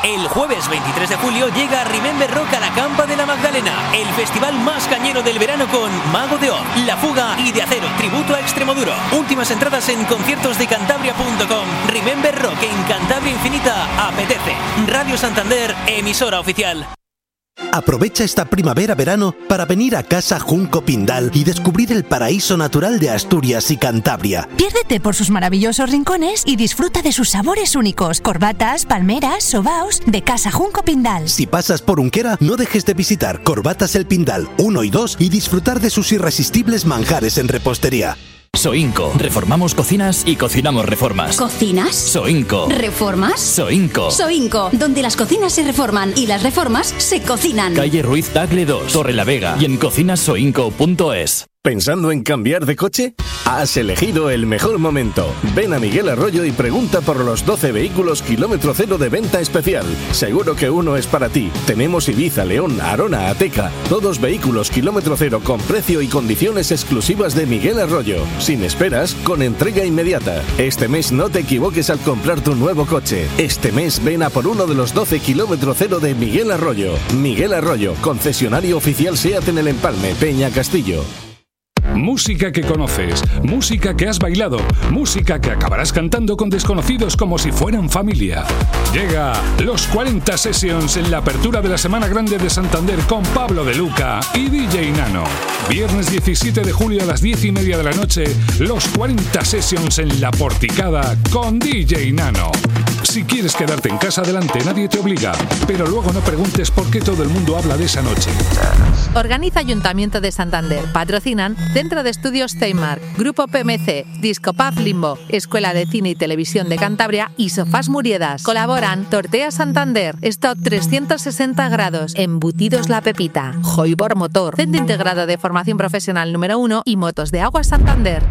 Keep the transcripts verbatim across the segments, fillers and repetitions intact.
El jueves veintitrés de julio llega Remember Rock a la Campa de la Magdalena, el festival más cañero del verano con Mago de Oz, La Fuga y De Acero, tributo a Extremoduro. Últimas entradas en conciertos de cantabria punto com. Remember Rock en Cantabria Infinita apetece. Radio Santander, emisora oficial. Aprovecha esta primavera-verano para venir a Casa Junco Pindal y descubrir el paraíso natural de Asturias y Cantabria. Piérdete por sus maravillosos rincones y disfruta de sus sabores únicos. Corbatas, palmeras, sobaos de Casa Junco Pindal. Si pasas por Unquera, no dejes de visitar Corbatas El Pindal uno y dos y disfrutar de sus irresistibles manjares en repostería. Soinco. Reformamos cocinas y cocinamos reformas. ¿Cocinas? Soinco. ¿Reformas? Soinco. Soinco, donde las cocinas se reforman y las reformas se cocinan. Calle Ruiz Tagle dos, Torre la Vega y en cocinas soinco punto es. ¿Pensando en cambiar de coche? Has elegido el mejor momento. Ven a Miguel Arroyo y pregunta por los doce vehículos kilómetro cero de venta especial. Seguro que uno es para ti. Tenemos Ibiza, León, Arona, Ateca. Todos vehículos kilómetro cero con precio y condiciones exclusivas de Miguel Arroyo. Sin esperas, con entrega inmediata. Este mes no te equivoques al comprar tu nuevo coche. Este mes ven a por uno de los doce kilómetro cero de Miguel Arroyo. Miguel Arroyo, concesionario oficial SEAT en El Empalme, Peña Castillo. Música que conoces, música que has bailado, música que acabarás cantando con desconocidos como si fueran familia. Llega Los cuarenta Sessions en la apertura de la Semana Grande de Santander con Pablo de Luca y D J Nano. Viernes diecisiete de julio a las diez y media de la noche, Los cuarenta Sessions en La Porticada con D J Nano. Si quieres quedarte en casa adelante, nadie te obliga, pero luego no preguntes por qué todo el mundo habla de esa noche. Organiza Ayuntamiento de Santander. Patrocinan Centro de Estudios Steinmark, Grupo P M C, Discopaz Limbo, Escuela de Cine y Televisión de Cantabria y Sofás Muriedas. Colaboran Tortea Santander, Stock trescientos sesenta grados, Embutidos La Pepita, Joibor Motor, Centro Integrado de Formación Profesional número uno y Motos de Agua Santander.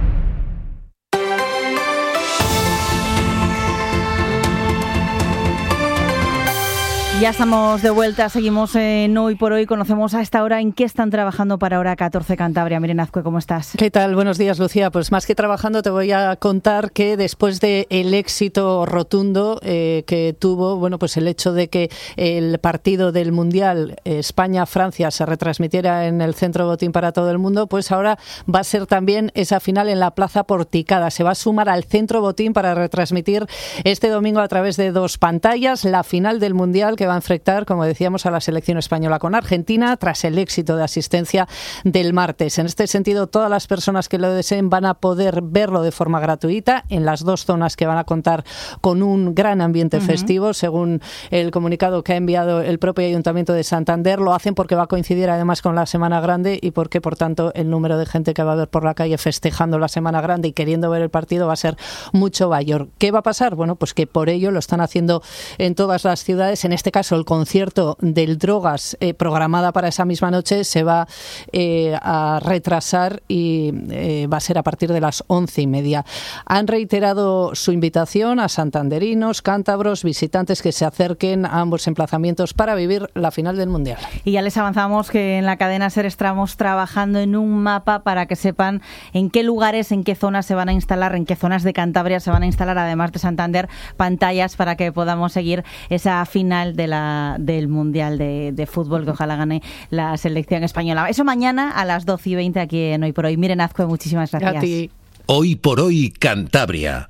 Ya estamos de vuelta, seguimos en Hoy por Hoy. Conocemos a esta hora en qué están trabajando para Hora catorce Cantabria. Miren, Azcue, ¿cómo estás? ¿Qué tal? Buenos días, Lucía. Pues más que trabajando te voy a contar que después del éxito rotundo eh, que tuvo, bueno, pues el hecho de que el partido del Mundial eh, España-Francia se retransmitiera en el Centro Botín para todo el mundo, pues ahora va a ser también esa final en la Plaza Porticada. Se va a sumar al Centro Botín para retransmitir este domingo a través de dos pantallas la final del Mundial que va a enfrentar, como decíamos, a la selección española con Argentina tras el éxito de asistencia del martes. En este sentido, todas las personas que lo deseen van a poder verlo de forma gratuita en las dos zonas que van a contar con un gran ambiente uh-huh. festivo, según el comunicado que ha enviado el propio Ayuntamiento de Santander. Lo hacen porque va a coincidir además con la Semana Grande y porque, por tanto, el número de gente que va a ver por la calle festejando la Semana Grande y queriendo ver el partido va a ser mucho mayor. ¿Qué va a pasar? Bueno, pues que por ello lo están haciendo en todas las ciudades. En este caso, el concierto del Drogas eh, programada para esa misma noche se va eh, a retrasar y eh, va a ser a partir de las once y media. Han reiterado su invitación a santanderinos, cántabros, visitantes que se acerquen a ambos emplazamientos para vivir la final del Mundial. Y ya les avanzamos que en la cadena SER estamos trabajando en un mapa para que sepan en qué lugares, en qué zonas se van a instalar, en qué zonas de Cantabria se van a instalar, además de Santander, pantallas para que podamos seguir esa final de la, del Mundial de, de fútbol que ojalá gane la selección española. Eso mañana a las doce y veinte aquí en Hoy por Hoy. Miren, Azcue, muchísimas gracias. A ti. Hoy por Hoy Cantabria.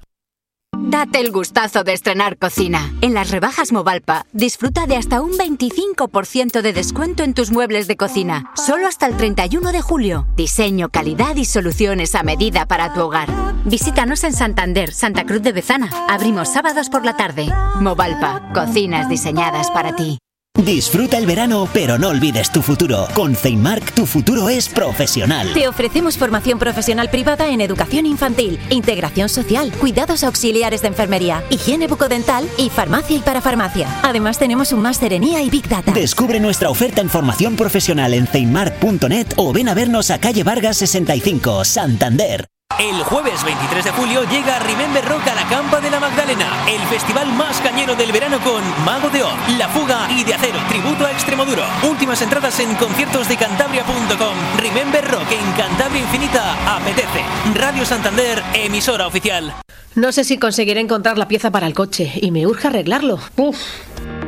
Date el gustazo de estrenar cocina. En las rebajas Movalpa, disfruta de hasta un veinticinco por ciento de descuento en tus muebles de cocina. Solo hasta el treinta y uno de julio. Diseño, calidad y soluciones a medida para tu hogar. Visítanos en Santander, Santa Cruz de Bezana. Abrimos sábados por la tarde. Movalpa, cocinas diseñadas para ti. Disfruta el verano, pero no olvides tu futuro. Con Ceinmark, tu futuro es profesional. Te ofrecemos formación profesional privada en educación infantil, integración social, cuidados auxiliares de enfermería, higiene bucodental y farmacia y parafarmacia. Además, tenemos un máster en I A y Big Data. Descubre nuestra oferta en formación profesional en ceinmark punto net o ven a vernos a calle Vargas sesenta y cinco, Santander. El jueves veintitrés de julio llega Remember Rock a la Campa de la Magdalena, el festival más cañero del verano con Mago de Oz, La Fuga y De Acero, tributo a Extremoduro. Últimas entradas en conciertos de cantabria punto com. Remember Rock en Cantabria Infinita apetece. Radio Santander, emisora oficial. No sé si conseguiré encontrar la pieza para el coche y me urge arreglarlo. Uf.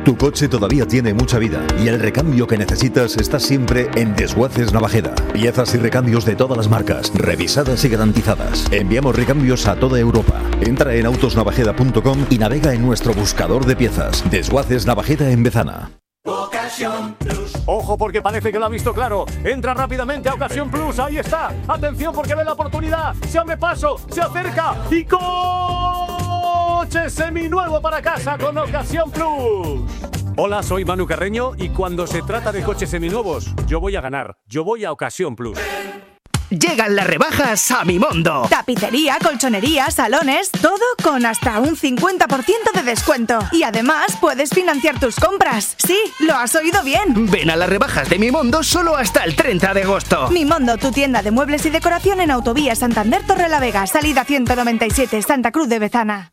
Tu coche todavía tiene mucha vida y el recambio que necesitas está siempre en Desguaces Navajeda. Piezas y recambios de todas las marcas, revisadas y garantizadas. Enviamos recambios a toda Europa. Entra en autos navajeda punto com y navega en nuestro buscador de piezas. Desguaces Navajeda en Bezana. Ocasión Plus. Ojo porque parece que lo ha visto claro. Entra rápidamente a Ocasión Plus. Ahí está. Atención porque ve la oportunidad. Se abre paso. Se acerca. Y coche seminuevo para casa con Ocasión Plus. Hola, soy Manu Carreño y cuando se trata de coches seminuevos, yo voy a ganar. Yo voy a Ocasión Plus. Llegan las rebajas a Mimondo. Tapicería, colchonería, salones, todo con hasta un cincuenta por ciento de descuento. Y además puedes financiar tus compras. Sí, lo has oído bien. Ven a las rebajas de Mimondo solo hasta el treinta de agosto. Mimondo, tu tienda de muebles y decoración en Autovía Santander Torrelavega, salida ciento noventa y siete, Santa Cruz de Bezana.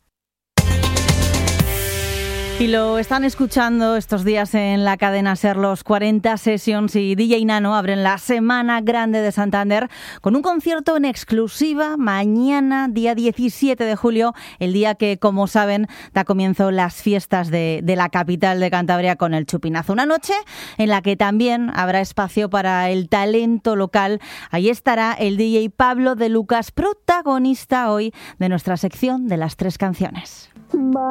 Y lo están escuchando estos días en la cadena SER. Los cuarenta Sessions y D J Nano abren la Semana Grande de Santander con un concierto en exclusiva mañana, día diecisiete de julio, el día que, como saben, da comienzo las fiestas de, de la capital de Cantabria con el Chupinazo. Una noche en la que también habrá espacio para el talento local. Ahí estará el D J Pablo de Lucas, protagonista hoy de nuestra sección de las tres canciones.